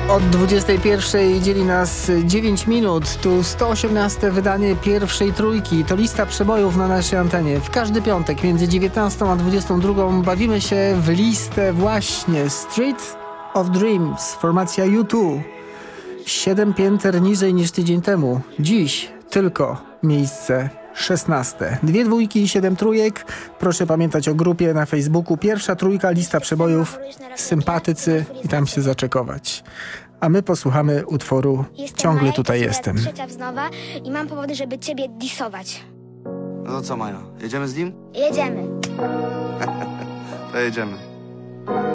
Od 21 dzieli nas 9 minut. Tu 118 wydanie pierwszej trójki. To lista przebojów na naszej antenie. W każdy piątek między 19 a 22 bawimy się w listę właśnie Street of Dreams, formacja U2. 7 pięter niżej niż tydzień temu. Dziś tylko miejsce 16. 2 dwójki i 7 trójek. Proszę pamiętać o grupie na Facebooku. Pierwsza trójka, lista przebojów, sympatycy i tam się zaczekować. A my posłuchamy utworu Ciągle tutaj jestem. Trzecia wznowa i mam powody, żeby ciebie disować. No to co, Maja? Jedziemy z nim? Jedziemy. To jedziemy.